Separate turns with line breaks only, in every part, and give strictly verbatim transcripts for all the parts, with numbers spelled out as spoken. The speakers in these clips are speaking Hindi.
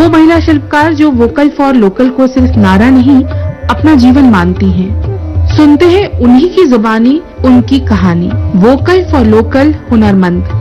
वो महिला शिल्पकार जो वोकल फॉर लोकल को सिर्फ नारा नहीं अपना जीवन मानती हैं। सुनते हैं उन्हीं की जुबानी उनकी कहानी। वोकल फॉर लोकल हुनरमंद।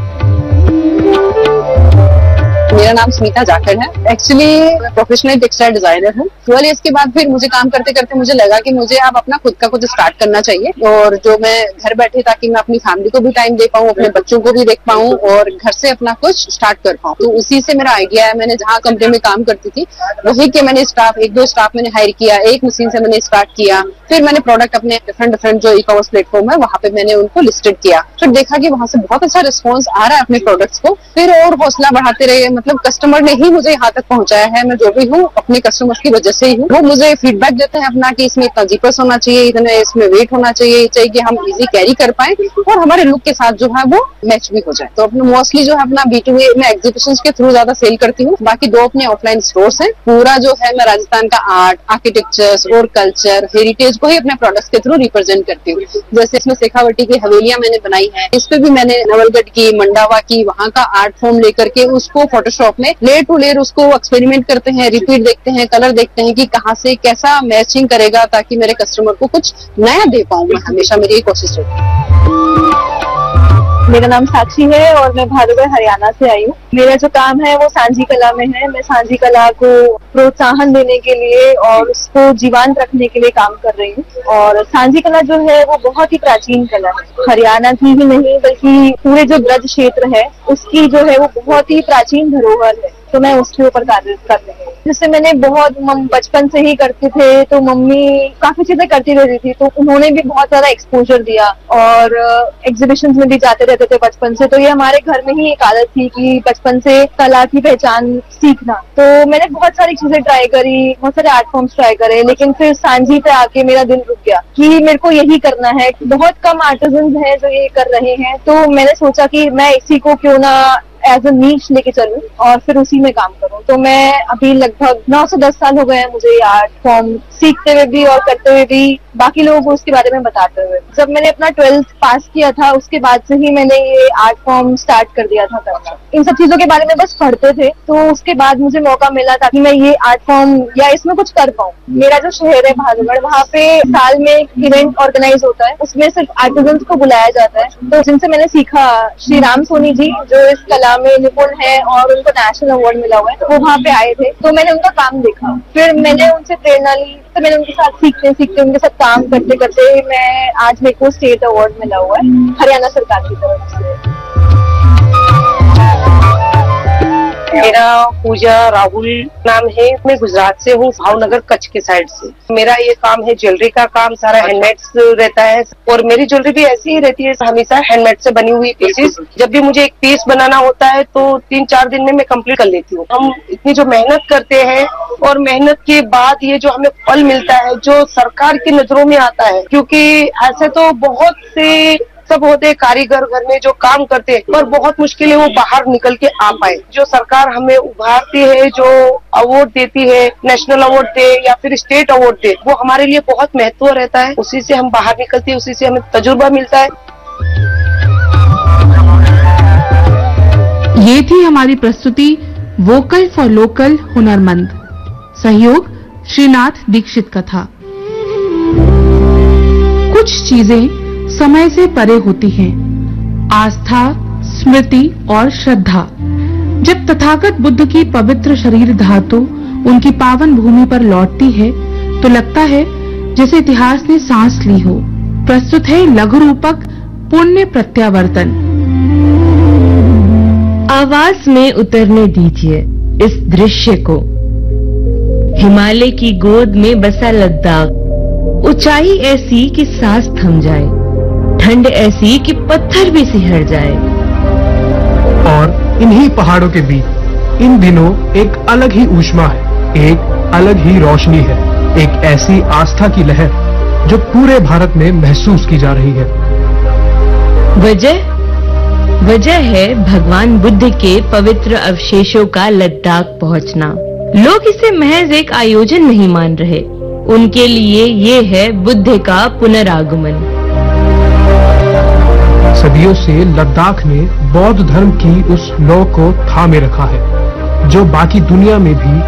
मेरा नाम स्मिता जाखड़ है। एक्चुअली मैं प्रोफेशनल टेक्सटाइल डिजाइनर हूँ। ट्वेल्व ईयर्स के बाद फिर मुझे काम करते करते मुझे लगा कि मुझे अब अपना खुद का कुछ स्टार्ट करना चाहिए, और जो मैं घर बैठे ताकि मैं अपनी फैमिली को भी टाइम दे पाऊँ, अपने बच्चों को भी देख पाऊँ और घर से अपना कुछ स्टार्ट कर पाऊँ। तो उसी से मेरा आइडिया है। मैंने जहाँ कंपनी में काम करती थी वही के मैंने स्टाफ एक दो स्टाफ मैंने हायर किया, एक मशीन से मैंने स्टार्ट किया। फिर मैंने प्रोडक्ट अपने डिफरेंट डिफरेंट जो ई कॉमर्स प्लेटफॉर्म है वहाँ पे मैंने उनको लिस्टेड किया। फिर देखा कि वहाँ से बहुत अच्छा रिस्पॉन्स आ रहा है अपने प्रोडक्ट्स को। फिर और हौसला बढ़ाते रहे। मतलब कस्टमर ने ही मुझे यहाँ तक पहुँचाया है। मैं जो भी हूँ अपने कस्टमर्स की वजह से ही हूँ। वो मुझे फीडबैक देते हैं अपना कि इसमें इतना जीपस होना चाहिए, इतने इसमें वेट होना चाहिए, चाहिए कि हम इजी कैरी कर पाए और हमारे लुक के साथ जो है वो मैच भी हो जाए। तो अपने मोस्टली जो है अपना बी टू ए में एग्जीबिशन के थ्रू ज्यादा सेल करती हूँ। बाकी दो अपने ऑफलाइन स्टोर्स हैं। पूरा जो है मैं राजस्थान का आर्ट, आर्किटेक्चर्स और कल्चर, हेरिटेज को ही अपने प्रोडक्ट्स के थ्रू रिप्रेजेंट करती हूँ। जैसे इसमें शेखावटी की हवेलियां मैंने बनाई है, इस पे भी मैंने नवलगढ़ की, मंडावा की, वहाँ का आर्ट फॉर्म लेकर के उसको फोटोशॉप में लेयर टू लेयर उसको एक्सपेरिमेंट करते हैं, रिपीट देखते हैं, कलर देखते हैं कि कहाँ से कैसा मैचिंग करेगा ताकि मेरे कस्टमर को कुछ नया दे पाऊँ। मैं हमेशा मेरी ये कोशिश रहती है।
मेरा नाम साक्षी है और मैं भादुगढ़ हरियाणा से आई हूँ। मेरा जो काम है वो सांझी कला में है। मैं सांझी कला को प्रोत्साहन देने के लिए और उसको जीवंत रखने के लिए काम कर रही हूँ। और सांझी कला जो है वो बहुत ही प्राचीन कला है। हरियाणा की ही नहीं बल्कि पूरे जो ब्रज क्षेत्र है उसकी जो है वो बहुत ही प्राचीन धरोहर है। तो मैं उसके ऊपर कार्य कर रही हूँ। जिससे मैंने बहुत बचपन से ही करते थे, तो मम्मी काफी चीजें करती रहती थी, तो उन्होंने भी बहुत ज्यादा एक्सपोजर दिया और एग्जीबिशंस में भी जाते रहते थे बचपन से। तो ये हमारे घर में ही एक आदत थी कि बचपन से कला की पहचान सीखना। तो मैंने बहुत सारी चीजें ट्राई करी, बहुत सारे आर्ट फॉर्म्स ट्राई करे, लेकिन फिर सांझी पे आके मेरा दिल रुक गया कि मेरे को यही करना है। बहुत कम आर्टिजन्स हैं जो ये कर रहे हैं, तो मैंने सोचा कि मैं इसी को क्यों ना एज अ नीश लेके चलूं और फिर उसी में काम करूं। तो मैं अभी लगभग नौ से दस साल हो गए हैं मुझे ये आर्ट फॉर्म सीखते हुए भी और करते हुए भी, बाकी लोगों को उसके बारे में बताते हुए। जब मैंने अपना ट्वेल्थ पास किया था उसके बाद से ही मैंने ये आर्ट फॉर्म स्टार्ट कर दिया था करना। इन सब चीजों के बारे में बस पढ़ते थे, तो उसके बाद मुझे मौका मिला ताकि मैं ये आर्ट फॉर्म या इसमें कुछ कर पाऊँ। मेरा जो शहर है भादुगढ़, वहाँ पे साल में एक इवेंट ऑर्गेनाइज होता है, उसमें सिर्फ आर्टिजन्स को बुलाया जाता है। तो जिनसे मैंने सीखा, श्री राम सोनी जी जो इस कला में निपुण है और उनको नेशनल अवार्ड मिला हुआ है, वो वहाँ पे आए थे। तो मैंने उनका काम देखा, फिर मैंने उनसे प्रेरणा ली। तो मैंने उनके साथ सीखते सीखते उनके साथ काम करते करते मैं आज मेरे को स्टेट अवार्ड मिला हुआ है हरियाणा सरकार की तरफ से।
मेरा पूजा राहुल नाम है। मैं गुजरात से हूँ, भावनगर कच्छ के साइड से। मेरा ये काम है ज्वेलरी का काम, सारा हैंडमेड रहता है और मेरी ज्वेलरी भी ऐसी ही रहती है, हमेशा हैंडमेड से बनी हुई पीसेस। जब भी मुझे एक पीस बनाना होता है तो तीन चार दिन में मैं कंप्लीट कर लेती हूँ। हम इतनी जो मेहनत करते हैं और मेहनत के बाद ये जो हमें फल मिलता है जो सरकार की नजरों में आता है, क्योंकि ऐसे तो बहुत से सब होते हैं कारीगर घर में जो काम करते हैं, पर बहुत मुश्किल है वो बाहर निकल के आ पाए। जो सरकार हमें उभारती है, जो अवार्ड देती है, नेशनल अवार्ड दे या फिर स्टेट अवार्ड दे, वो हमारे लिए बहुत महत्व रहता है। उसी से हम बाहर निकलते हैं, उसी से हमें तजुर्बा मिलता है।
ये थी हमारी प्रस्तुति वोकल फॉर लोकल हुनरमंद। सहयोग श्रीनाथ दीक्षित का था। कुछ चीजें समय से परे होती हैं, आस्था, स्मृति और श्रद्धा। जब तथागत बुद्ध की पवित्र शरीर धातु उनकी पावन भूमि पर लौटती है तो लगता है जैसे इतिहास ने सांस ली हो। प्रस्तुत है लघु रूपक पुण्य प्रत्यावर्तन।
आवाज में उतरने दीजिए इस दृश्य को। हिमालय की गोद में बसा लद्दाख, ऊंचाई ऐसी कि सांस थम जाए, ठंड ऐसी कि पत्थर भी सिहर जाए।
और इन्हीं पहाड़ों के बीच इन दिनों एक अलग ही ऊष्मा है, एक अलग ही रोशनी है, एक ऐसी आस्था की लहर जो पूरे भारत में महसूस की जा रही है।
वजह वजह है भगवान बुद्ध के पवित्र अवशेषों का लद्दाख पहुंचना। लोग इसे महज एक आयोजन नहीं मान रहे, उनके लिए ये है बुद्ध का पुनरागमन।
सदियों से लद्दाख ने बौद्ध धर्म की उस लौ को थामे रखा है जो बाकी दुनिया में भी